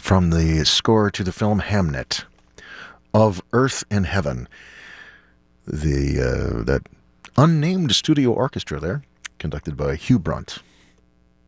from the score to the film Hamnet of Earth and Heaven. That unnamed studio orchestra there, conducted by Hugh Brunt.